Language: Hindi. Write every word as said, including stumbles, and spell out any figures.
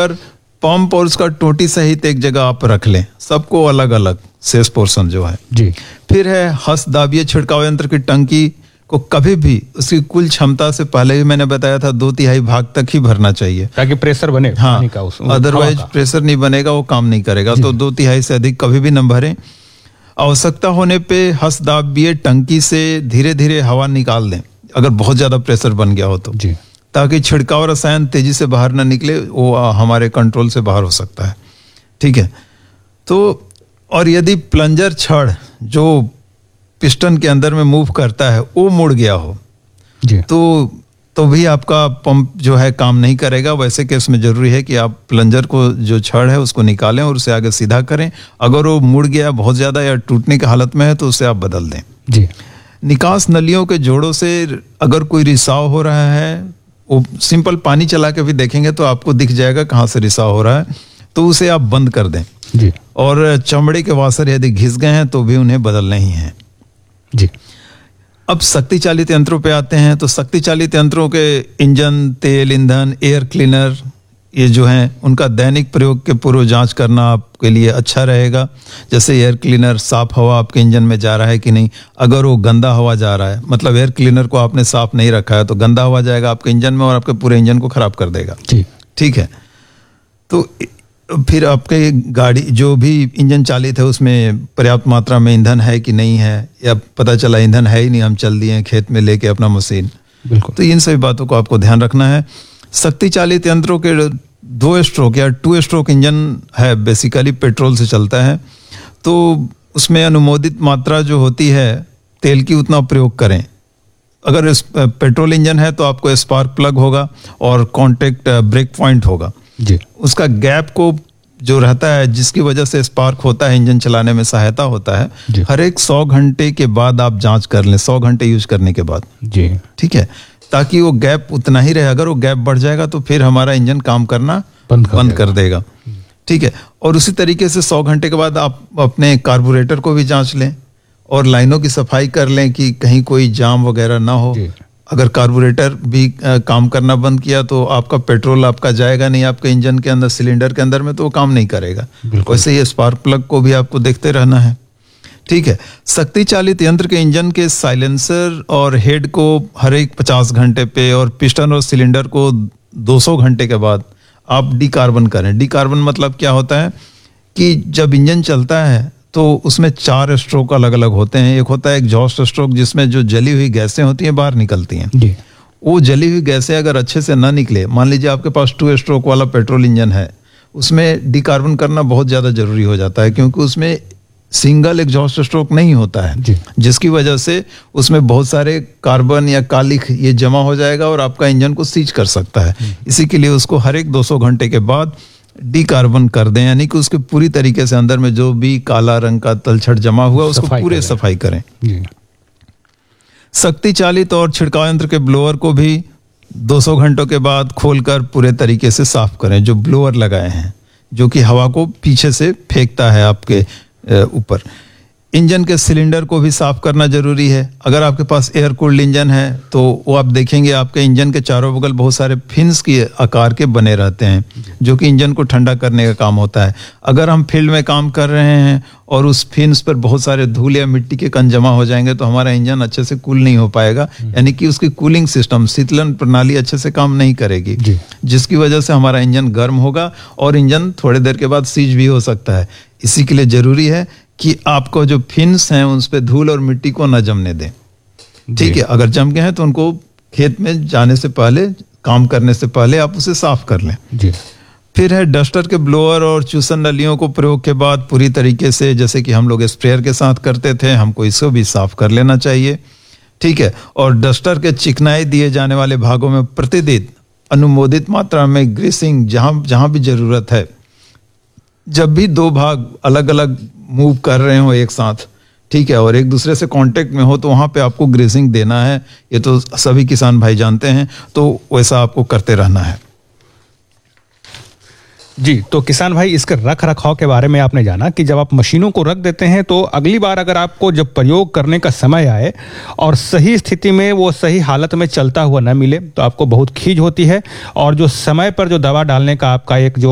कर पंप और उसका टोटी सहित एक जगह आप रख लें, सबको अलग अलग शेष पोर्शन जो है जी। फिर है हस्तदाबीय छिड़काव यंत्र की टंकी को कभी भी उसकी कुल क्षमता से पहले ही मैंने बताया था दो तिहाई भाग तक ही भरना चाहिए, ताकि प्रेशर बने हाँ, पानी का, उस अदरवाइज प्रेशर नहीं बनेगा, वो काम नहीं करेगा। तो दो तिहाई से अधिक कभी भी न भरें। आवश्यकता होने पे हस्तदाबीय टंकी से धीरे धीरे हवा निकाल दें अगर बहुत ज्यादा प्रेशर बन गया हो तो जी। ताकि छिड़काव रसायन तेजी से बाहर ना निकले, वो हमारे कंट्रोल से बाहर हो सकता है। ठीक है। तो और यदि प्लंजर छड़ जो पिस्टन के अंदर में मूव करता है वो मुड़ गया हो जी। तो तो भी आपका पंप जो है काम नहीं करेगा। वैसे केस में जरूरी है कि आप प्लंजर को जो छड़ है उसको निकालें और उसे आगे सीधा करें। अगर वो मुड़ गया बहुत ज्यादा या टूटने की हालत में है तो उसे आप बदल दें। जी। निकास नलियों के जोड़ों से अगर कोई रिसाव हो रहा है, वो सिंपल पानी चला के भी देखेंगे तो आपको दिख जाएगा कहाँ से रिसाव हो रहा है, तो उसे आप बंद कर दें जी। और चमड़े के वासर यदि घिस गए हैं तो भी उन्हें बदलने ही हैं जी। अब शक्ति चालित यंत्रों पे आते हैं। तो शक्ति चालित यंत्रों के इंजन, तेल, ईंधन, एयर क्लीनर ये जो हैं उनका दैनिक प्रयोग के पूर्व जांच करना आपके लिए अच्छा रहेगा। जैसे एयर क्लीनर साफ हवा आपके इंजन में जा रहा है कि नहीं। अगर वो गंदा हवा जा रहा है, मतलब एयर क्लीनर को आपने साफ नहीं रखा है, तो गंदा हवा जाएगा आपके इंजन में और आपके पूरे इंजन को खराब कर देगा। जी। ठीक है। तो फिर आपके गाड़ी जो भी इंजन चालित है उसमें पर्याप्त मात्रा में ईंधन है कि नहीं है, या पता चला ईंधन है ही नहीं, हम चल दिए खेत में लेके अपना मशीन। बिल्कुल। तो इन सभी बातों को आपको ध्यान रखना है। शक्ति चालित यंत्रों के दो स्ट्रोक या टू स्ट्रोक इंजन है, बेसिकली पेट्रोल से चलता है, तो उसमें अनुमोदित मात्रा जो होती है तेल की उतना प्रयोग करें। अगर इस पेट्रोल इंजन है तो आपको स्पार्क प्लग होगा और कॉन्टेक्ट ब्रेक पॉइंट होगा जी। उसका गैप को जो रहता है जिसकी वजह से स्पार्क होता है, इंजन चलाने में सहायता होता है, हर एक सौ घंटे के बाद आप जांच कर लें, सौ घंटे यूज करने के बाद जी। ठीक है, ताकि वो गैप उतना ही रहे। अगर वो गैप बढ़ जाएगा तो फिर हमारा इंजन काम करना बंद कर, बंद कर देगा। ठीक है। और उसी तरीके से सौ घंटे के बाद आप अपने कार्बोरेटर को भी जांच लें और लाइनों की सफाई कर लें कि कहीं कोई जाम वगैरह ना हो। अगर कार्बोरेटर भी आ, काम करना बंद किया तो आपका पेट्रोल आपका जाएगा नहीं आपके इंजन के अंदर, सिलेंडर के अंदर में, तो वो काम नहीं करेगा। वैसे ही स्पार्क प्लग को भी आपको देखते रहना है। ठीक है। शक्ति चालित यंत्र के इंजन के साइलेंसर और हेड को हर एक पचास घंटे पे और पिस्टन और सिलेंडर को दो सौ घंटे के बाद आप डीकार्बन करें। डीकार्बन मतलब क्या होता है कि जब इंजन चलता है तो उसमें चार स्ट्रोक अलग अलग होते हैं। एक होता है एग्जॉस्ट स्ट्रोक जिसमें जो जली हुई गैसें होती हैं बाहर निकलती हैं। जी। वो जली हुई गैसें अगर अच्छे से ना निकले, मान लीजिए आपके पास टू स्ट्रोक वाला पेट्रोल इंजन है, उसमें डीकार्बन करना बहुत ज्यादा जरूरी हो जाता है क्योंकि उसमें सिंगल एग्जॉस्ट स्ट्रोक नहीं होता है, जिसकी वजह से उसमें बहुत सारे कार्बन या कालिख ये जमा हो जाएगा और आपका इंजन को सीज कर सकता है। इसी के लिए उसको हर एक दो सौ घंटे के बाद डीकार्बन कर दें, यानी कि उसके पूरी तरीके से अंदर में जो भी काला रंग का तलछट जमा हुआ उसको पूरे सफाई करें। शक्ति चालित और छिड़काव यंत्र के ब्लोअर को भी दो सौ घंटों के बाद खोलकर पूरे तरीके से साफ करें। जो ब्लोअर लगाए हैं जो कि हवा को पीछे से फेंकता है आपके ऊपर। इंजन के सिलेंडर को भी साफ करना जरूरी है। अगर आपके पास एयर कूल्ड इंजन है तो वो आप देखेंगे आपके इंजन के चारों बगल बहुत सारे फिन्स के आकार के बने रहते हैं जो कि इंजन को ठंडा करने का काम होता है। अगर हम फील्ड में काम कर रहे हैं और उस फिन्स पर बहुत सारे धूल या मिट्टी के कण जमा हो जाएंगे तो हमारा इंजन अच्छे से कूल नहीं हो पाएगा, यानी कि उसकी कूलिंग सिस्टम, शीतलन प्रणाली अच्छे से काम नहीं करेगी, जिसकी वजह से हमारा इंजन गर्म होगा और इंजन थोड़ी देर के बाद सीज भी हो सकता है। इसी के लिए जरूरी है कि आपको जो फिन्स हैं उस पे धूल और मिट्टी को न जमने दें। ठीक है। अगर जम गए हैं तो उनको खेत में जाने से पहले, काम करने से पहले आप उसे साफ कर लें। जी। फिर है डस्टर के ब्लोअर और चूसन नलियों को प्रयोग के बाद पूरी तरीके से, जैसे कि हम लोग स्प्रेयर के साथ करते थे, हमको इसको भी साफ कर लेना चाहिए। ठीक है। और डस्टर के चिकनाई दिए जाने वाले भागों में प्रतिदिन अनुमोदित मात्रा में ग्रीसिंग जहां जहां भी जरूरत है, जब भी दो भाग अलग अलग मूव कर रहे हो एक साथ, ठीक है, और एक दूसरे से कांटेक्ट में हो तो वहां पे आपको ग्रीसिंग देना है। ये तो सभी किसान भाई जानते हैं, तो वैसा आपको करते रहना है। जी। तो किसान भाई, इसके रख रखाव के बारे में आपने जाना कि जब आप मशीनों को रख देते हैं तो अगली बार अगर आपको जब प्रयोग करने का समय आए और सही स्थिति में वो सही हालत में चलता हुआ न मिले तो आपको बहुत खीज होती है। और जो समय पर जो दवा डालने का आपका एक जो